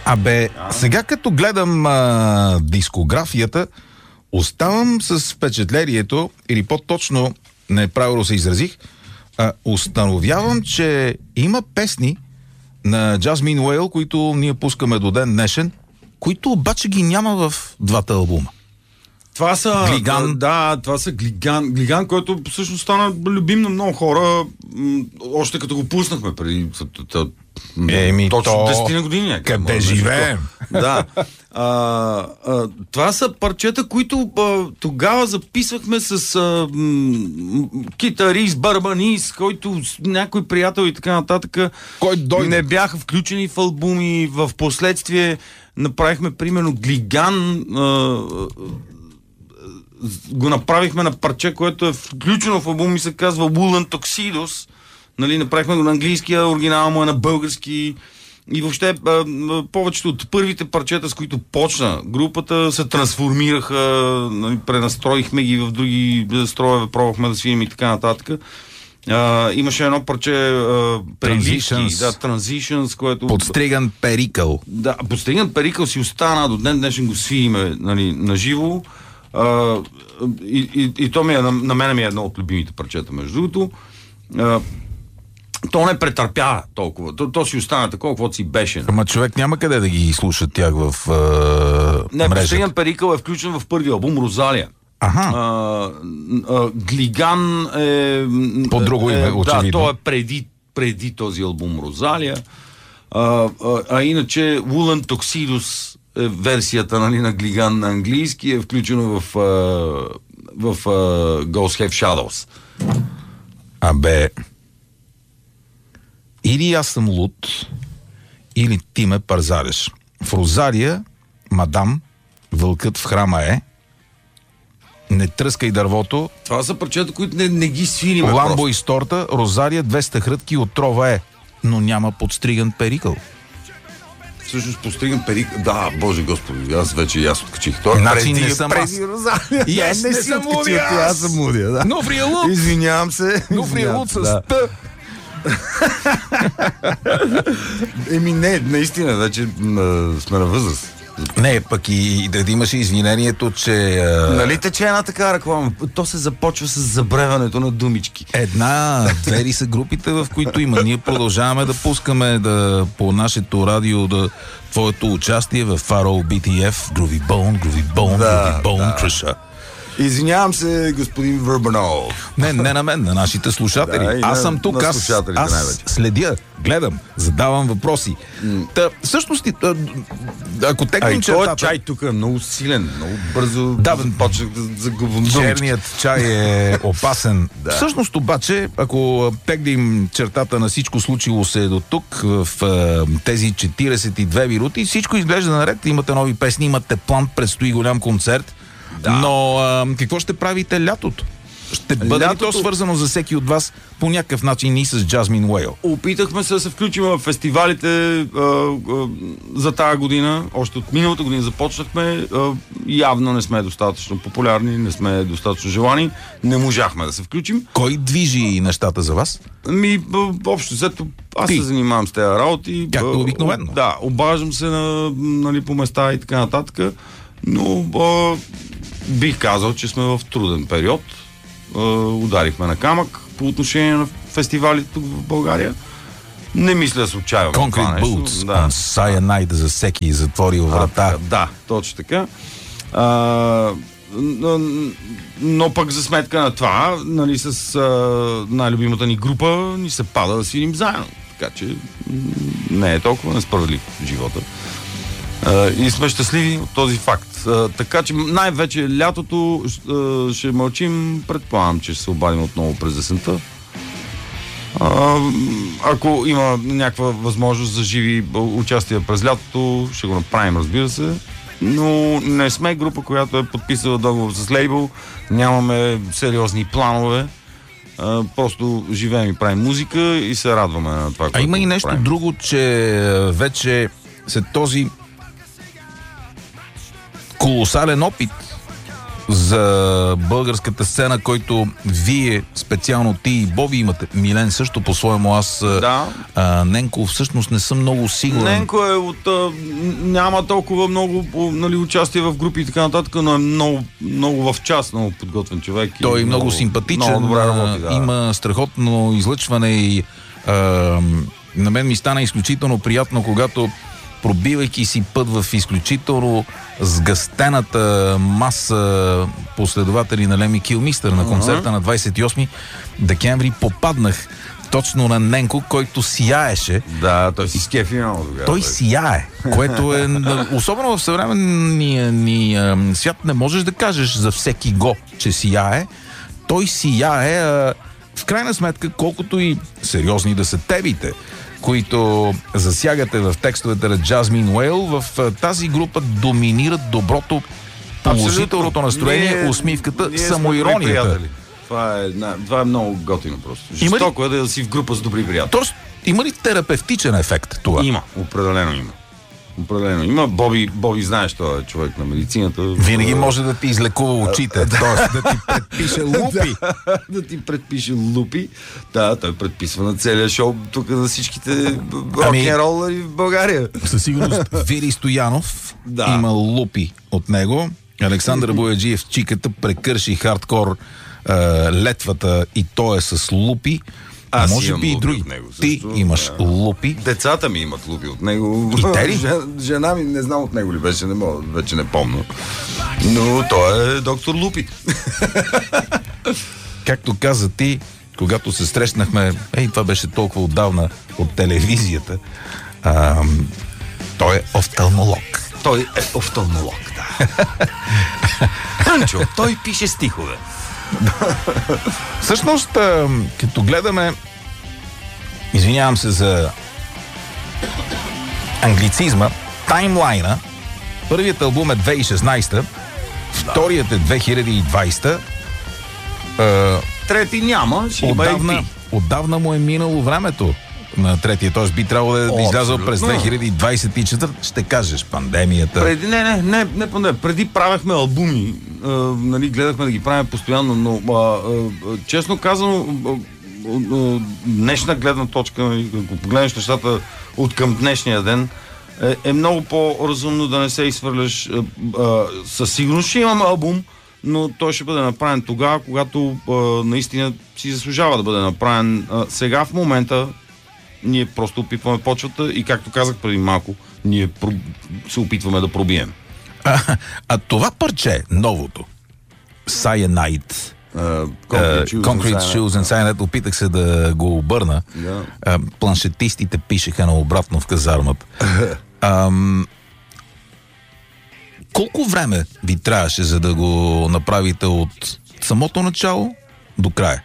Сега като гледам дискографията, оставам с впечатлението, или по-точно, неправилно се изразих, установявам, че има песни на Jasmine Whale, които ние пускаме до ден днешен, които обаче ги няма в двата албума. Това са Глиган. Да, това са Глиган. Глиган, който всъщност стана любим на много хора, още като го пуснахме преди точно 10 години. Къде живеем? Да. Това са парчета, които тогава записвахме с китарист, барабанист, който някой приятел и така нататък не бяха включени в албуми. В последствие направихме примерно Глиган, го направихме на парче, което е включено в албум и се казва Woolen Tuxedos. Нали, направихме го на английски, оригинал му е на български. И въобще повечето от първите парчета, с които почна групата, се трансформираха, нали, пренастроихме ги в други строеве, пробвахме да свирим и така нататък. Имаше едно парче Transitions, което... Подстриган перикъл. Да, подстриган перикъл си остана, до ден днешен го свириме, нали, на живо. И то на мен ми е едно от любимите парчета, между другото. То не претърпя толкова. То си остана такова, каквото си беше. Ама човек няма къде да ги слуша тях в Не, мрежата. Подстриган перикъл е включен в първи албум Розалия. Глиган е... По друго име, очевидно. Да, то е преди този албум Розалия. Иначе Woolen Tuxedos е версията, нали, на Глиган на английски, е включено в Ghost Have Shadows. Или аз съм луд, или ти ме парзареш. В Розалия, мадам, вълкът в храма е, не тръскай дървото. Това са парчета, които не ги свириме. Ламбо и сторта, Розалия, 200 хрътки, отрова е, но няма подстриган перикъл. Всъщност подстриган перикъл. Да, Боже Господи, аз вече и аз откачих. Това Значи не съм аз. Розалия. И аз не съм откачил, аз съм лудия. Да. Но вриелут! Извинявам се. Но вриелут с Т. Не, наистина, вече сме на възраст. Не, пък и да имаше извинението, че... Нали тече една така реклама? То се започва с забреването на думички. Две са групите, в които има. Ние продължаваме да пускаме по нашето радио твоето участие в Faro BTF, Groovy Bone, Crusher. Извинявам се, господин Върбанов. Не на мен, на нашите слушатели. Аз съм тук, аз следя, гледам, задавам въпроси. Всъщност, ако теглим чертата... Този чай тук е много силен, много бързо почнах да загубвам. Черният чай е опасен. Всъщност обаче, ако теглим чертата на всичко случило се до тук, в тези 42 минути, всичко изглежда наред. Имате нови песни, имате план, предстои голям концерт. Но какво ще правите лятото? Ще бъде ли то свързано за всеки от вас по някакъв начин и с Jasmine Whale? Опитахме се да се включим в фестивалите за тази година. Още от миналата година започнахме. Явно не сме достатъчно популярни, не сме достатъчно желани. Не можахме да се включим. Кой движи нещата за вас? Общо взето аз се занимавам с тези работи. Както обикновено. Да, обаждам се по места и така нататък. Но бих казал, че сме в труден период. Ударихме на камък по отношение на фестивалите тук в България. Не мисля да се отчаявам. Concrete Boots, Cyanide за всеки затворил врата. Да, точно така. Но пък за сметка на това, нали, с най-любимата ни група ни се пада да свирим заедно. Така че не е толкова несправедлив в живота. И сме щастливи от този факт. Така че най-вече лятото ще мълчим. Предполагам, че ще се обадим отново през есента. Ако има някаква възможност за живи участия през лятото, ще го направим, разбира се. Но не сме група, която е подписала договор с лейбъл. Нямаме сериозни планове. Просто живеем и правим музика и се радваме на това, което има и нещо правим. друго, че вече след този колосален опит за българската сцена, който вие, специално ти и Боби имате. Милен също, по-своему аз. Да. Ненко всъщност не съм много сигурен. Ненко е няма толкова много участие в групи и така нататък, но е много в час, много подготвен човек. Той е много симпатичен, много добре работи, да. Има страхотно излъчване и на мен ми стана изключително приятно, когато пробивайки си път в изключително сгъстената маса последователи на Леми Килмистър на концерта на 28 декември, попаднах точно на Ненко, който сияеше. Да, той си скефи много тогава. Той сияе, което е особено в съвременния ни свят не можеш да кажеш за всеки го, че сияе. Той сияе, в крайна сметка, колкото и сериозни да са темите, които засягате в текстовете на Jasmine Whale, в тази група доминират доброто, положителното настроение, усмивката, самоиронията. Това е много готино просто. Жестоко е да си в група с добри приятели. Тоест, има ли терапевтичен ефект това? Има, определено има. Определено има. Боби знаеш, той е човек на медицината. Винаги може да ти излекува очите, т.е. да ти предпише лупи. Да ти предпише лупи. Да, той предписва на целия шоу тук на всичките рок-н-ролъри в България. Със сигурност Вили Стоянов има лупи от него. Александър Бояджиев, чиката, прекърши хардкор летвата и той е с лупи. Може би и други. Ти имаш лупи. Децата ми имат лупи от него. И те ли? Жена ми не знам от него ли беше, вече не помня. Но той е доктор Лупи. Както каза ти, когато се срещнахме, това беше толкова отдавна от телевизията, той е офталмолог. Той е офталмолог, да. Анчо, той пише стихове. Всъщност, като гледаме, извинявам се за англицизма, таймлайна, първият албум е 2016, вторият е 2020, трети няма, отдавна му е минало времето на третия, т.е. би трябвало да излязъл през 2024, ще кажеш пандемията. Преди правехме албуми, гледахме да ги правим постоянно, но честно казано, днешна гледна точка, ако погледнеш нещата от към днешния ден, е много по-разумно да не се изхвърляш. Със сигурност ще имам албум, но той ще бъде направен тогава, когато наистина си заслужава да бъде направен. Сега в момента ние просто опитваме почвата и, както казах преди малко, ние се опитваме да пробием. Това парче, новото, Cyanide, Concrete Shoes and Cyanide, опитах се да го обърна. Планшетистите пишеха наобратно в казармата. Колко време ви трябваше, за да го направите от самото начало до края?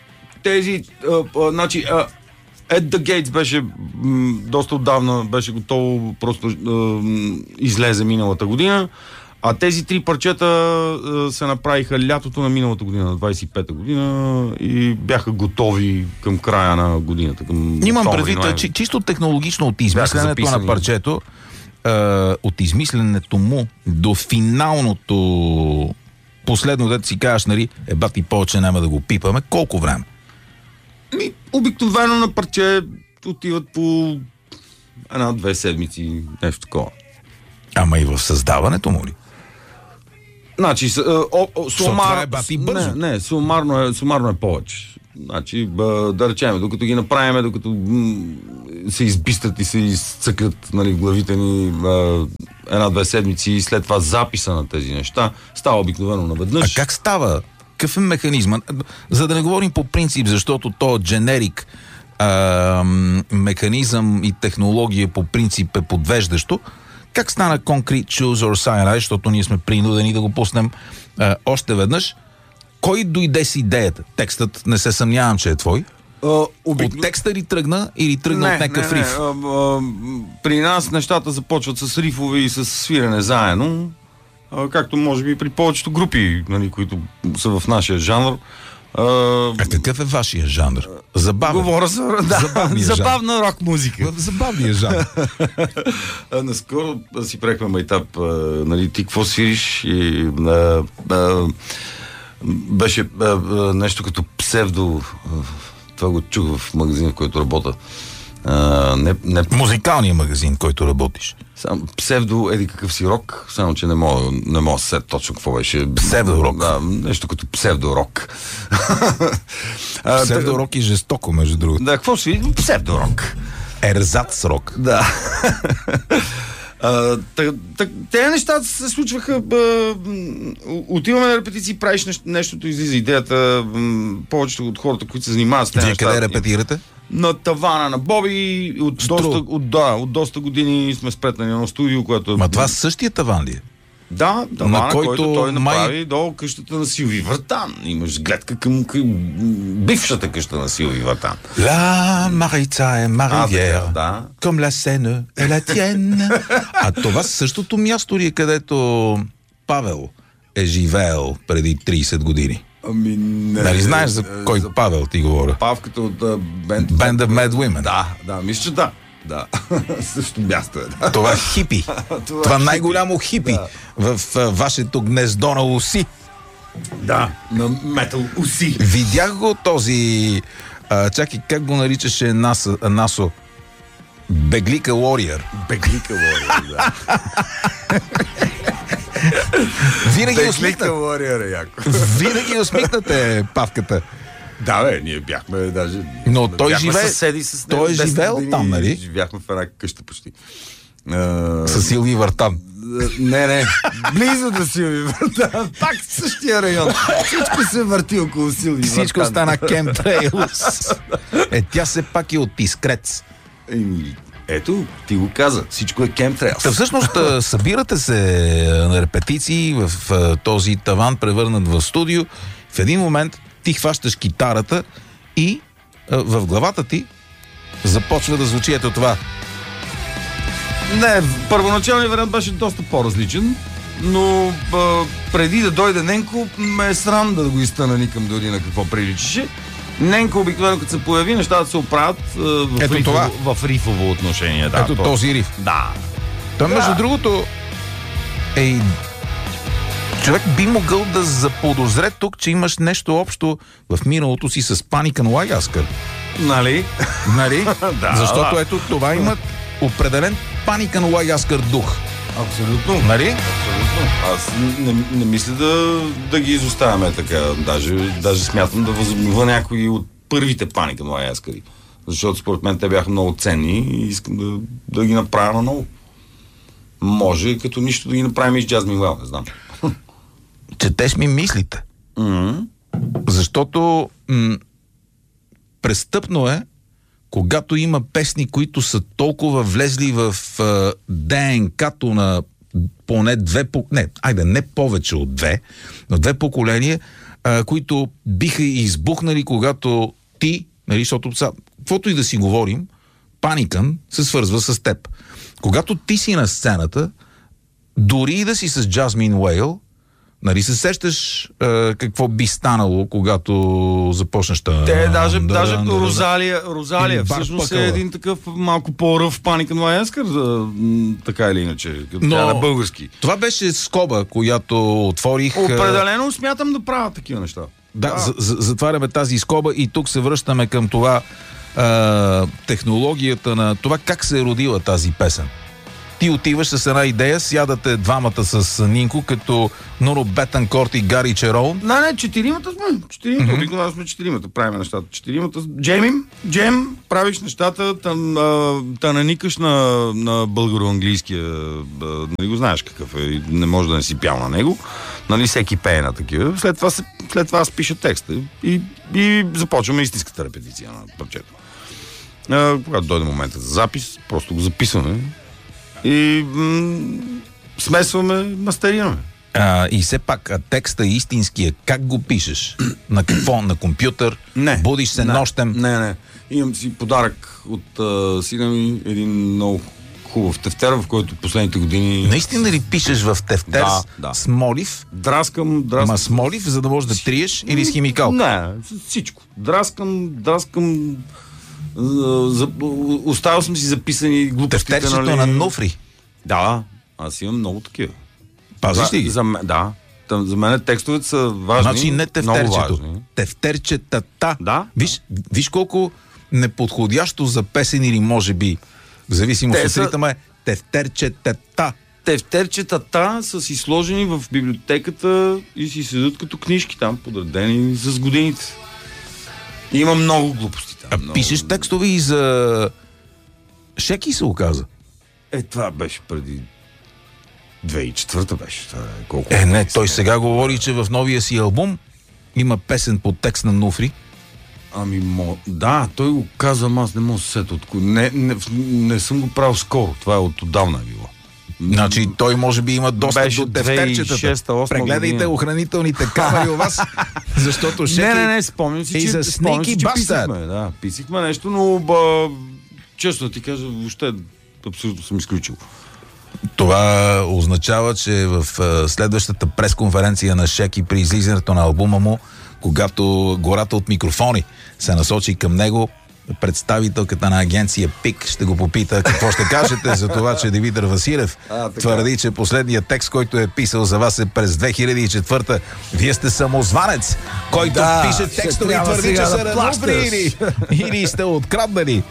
At the Gates беше доста отдавна, беше готово, просто излезе миналата година, а тези три парчета се направиха лятото на миналата година, на 25-та година, и бяха готови към края на годината. Имам предвид, чисто технологично от измисленето на парчето, от измисленето му до финалното последно, дето си кажеш, бати повече няма да го пипаме, колко време? Обикновено на парче отиват по 1-2 седмици, нещо такова. Ама и в създаването му ли? Значи, това е бати бързо. Не, сумарно е повече. Значи, да речем, докато ги направим, докато се избистат и се изцъкат в главите ни 1-2 седмици и след това записа на тези неща, става обикновено наведнъж. А как става? Какъв е механизма? За да не говорим по принцип, защото то дженерик механизъм и технология по принцип е подвеждащо. Как стана Concrete Shoes or Cyanide, защото ние сме принудени да го пуснем още веднъж. Кой дойде с идеята? Текстът, не се съмнявам, че е твой. От текста ли тръгна или тръгна от някакъв риф? При нас нещата започват с рифове и с свирене заедно. Както може би при повечето групи, които са в нашия жанр. Какъв е вашия жанр? Забавен. Говоря за забавна рок музика. В забавния жанр. Наскоро си правихме майтап, нали, ти какво свириш и беше нещо като псевдо, това го чух в магазина, в който работя. Музикалния магазин, който работиш. Сам псевдо еди какъв си рок, само че не мога да се точно какво беше. Псевдорок. Да, нещо като псевдорок. Псевдорок и жестоко, между другото. Да, какво си? Псевдорок. Ерзац рок. Да. Те нещата се случваха. Отиваме на репетиции, правиш нещото, излиза идеята. Повечето от хората, които се занимават с тези неща. Вие къде репетирате? На тавана на Боби. От доста години сме спретнали на студио, което... Ма това същия таван ли е? Да, тавана, който той направи до къщата на Силви Въртан. Имаш гледка към бившата къща на Силви Въртан. La Maritza е Маривиера, comme la Seine е la tienne. А това същото място ли е, където Павел е живеел преди 30 години? Ами не. Нали знаеш за кой Павел ти говоря? Павката от Band of Mad Women. Да, мисля, че да. Да, също място е. Да. Това е хипи. Това най-голямо хипи в вашето гнездо на уси. Да, на метал уси. Видях го този... чакай, как го наричаше Насо? Беглика Warrior. Беглика Warrior, да. Винаги усмихнат. Винаги усмихнате Павката. Да, бе, ние бяхме даже... Но той живее... Той е живеел там, нали? Живяхме в една къща почти. С Силви Въртан. Не. Близо до Силви Въртан. Пак в същия район. Всичко се върти около Силви Въртан. Всичко стана Кемтрейлс. Тя се пак е от Искрец. Ето, ти го каза. Всичко е Кемтрейлс. Всъщност, събирате се на репетиции в този таван, превърнат в студио. В един момент ти хващаш китарата и в главата ти започва да звучи ето това. Не, първоначалният вариант беше доста по-различен, но преди да дойде Ненко, ме е срам да го изтънаникам дори на какво приличаше. Ненко обикновено, като се появи, нещата се оправят в рифово отношение. Да, ето този риф. Да. Той, между другото, човек би могъл да заподозре тук, че имаш нещо общо в миналото си с Паника на Лайгаскър. Нали? Да, защото ето това имат определен Паника на Лайгаскър дух. Абсолютно. Нали? Абсолютно. Аз не мисля да ги изоставяме така. Даже смятам да възобновя някои от първите Паника на Лайгаскъри. Защото според мен те бяха много ценни и искам да ги направя наново. Може като нищо да ги направим и с Jasmine Well, не знам. Четеш ми мислите. Защото престъпно е, когато има песни, които са толкова влезли в ДНК-то на поне не повече от две, но две поколения, които биха избухнали, когато ти, нали, защото каквото и да си говорим, Паникън се свързва с теб. Когато ти си на сцената, дори и да си с Jasmine Whale, нали се сещаш какво би станало, когато започнеш даже Розалия всъщност е един такъв малко по-ръв Паника на Лайгаскър, така или иначе, тя на български. Това беше скоба, която отворих. Определено смятам да правя такива неща. Да, затваряме тази скоба и тук се връщаме към това технологията на това как се е родила тази песен. Ти отиваш с една идея, сядате двамата с Нинко, като Норо Бетанкорт и Гари Чероун. Не, четиримата сме. Обикновено сме четиримата. Правим нещата. Четиримата. Джем, правиш нещата, та наникаш на българо-английския. Нали го знаеш какъв е. Не може да не си пял на него. Нали, всеки пее на такива. След това аз пиша текста. И започваме истинската репетиция на парчето. Когато дойде момента за запис, просто го записваме. И смесваме, мастерираме. И все пак, текста истинския, как го пишеш? На какво? На компютър? Не. Будиш се нощем? Не. Имам си подарък от сина ми, един много хубав тефтер, в който последните години... Наистина ли пишеш в тефтер с молив? Драскам. Ма с молив, за да можеш да триеш или с химикал? Не, всичко. Драскам. Оставил съм си записани глупостите. Тефтерчето на Нуфри? Да, аз имам много такива. Пазиш ли ги? Да. За мен текстовете са важни. Значи не тефтерчето. Тефтерчетата. Да. Виж колко неподходящо за песен или може би, в зависимост от ритъма е тефтерчетата. Тефтерчетата са си сложени в библиотеката и си седат като книжки там, подредени с годините. Има много глупости там. Пишеш текстове и за Шеки се оказа. Това беше преди 2004 беше. Колко не, той сега говори, че в новия си албум има песен под текст на Нуфри. Да, той го каза, аз не мога да се сета. Не съм го правил скоро. Това е отдавна било. Значи той може би има достъп до тефтерчетата. Прегледайте охранителните камери у вас, защото Шеки... Не, спомням си, че писахме. Да, писахме нещо, но честно да ти кажа, въобще абсолютно съм изключил. Това означава, че в следващата пресконференция на Шеки при излизането на албума му, когато гората от микрофони се насочи към него, представителката на агенция ПИК ще го попита какво ще кажете за това, че Димитър Василев твърди, че последният текст, който е писал за вас е през 2004. Вие сте самозванец, който пише текстове и твърди, че са разплащали или сте откраднали.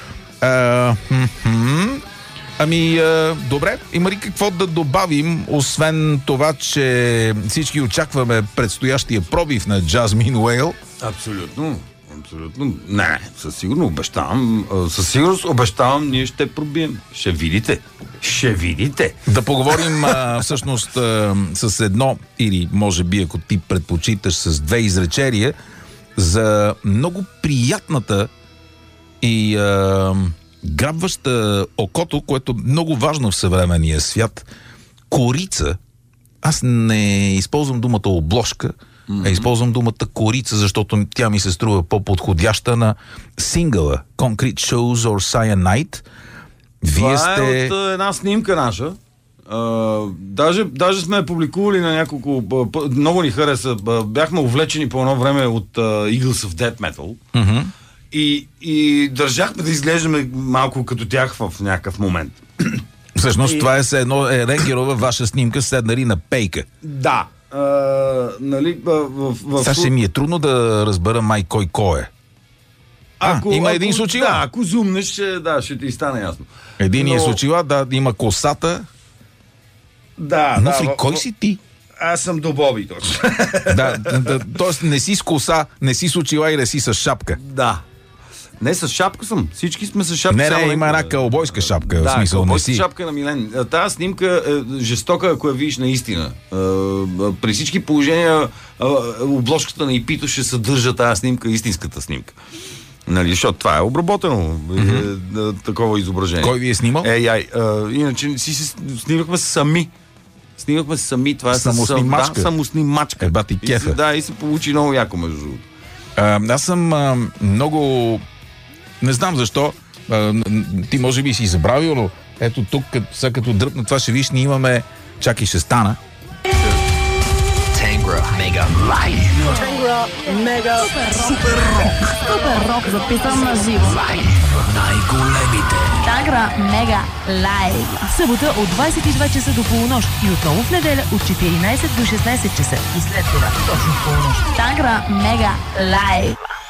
Добре, има ли какво да добавим, освен това, че всички очакваме предстоящия пробив на Jasmine Whale? Абсолютно. Не, със сигурност обещавам, ние ще пробием. Ще видите. Да поговорим всъщност с едно, или може би, ако ти предпочиташ, с две изречения за много приятната и грабваща окото, което е много важно в съвременния свят, корица. Аз не използвам думата обложка, а използвам думата корица, защото тя ми се струва по-подходяща на сингъла Concrete Shows or Cyanide. Вие сте... от една снимка наша. Даже сме я публикували на няколко... Много ни хареса. Бяхме увлечени по едно време от Eagles of Death Metal. И държахме да изглеждаме малко като тях в някакъв момент. Всъщност това е едно Ренгерова ваша снимка, седнали на пейка. Да. Сега ще ми е трудно да разбера май кой е. Има един с очила. Да, ако зумнеш, ще ти стане ясно. Един е с очила, има косата. Кой си ти? Аз съм до Боби, точно. Тоест не си с коса, не си с очила и не си с шапка. Да. Не, с шапка съм. Всички сме с шапка. Не, има една кълбойска шапка. Да, кълбойска не си. Шапка на Милен. Тази снимка е жестока, ако я видиш наистина. При всички положения обложката на Ипито ще съдържа тази снимка, истинската снимка. Защото това е обработено. Такова изображение. Кой ви е снимал? Иначе снимахме сами. Това е самоснимачка. Самоснимачка. Ти кефа. Да, и се получи много яко между другото. Аз съм много... Не знам защо. Ти може би си забравил, но ето тук, сега като дръпна това ще виж, ние имаме... Чакай, ще стана. Tangra Mega Live. Tangra Mega Супер Рок. Супер Рок, записан на живо. Най-големите. Tangra Mega Live. Събота от 22 часа до полунощ и отново в неделя от 14 до 16 часа. И след това точно в полунощ. Tangra Mega Live.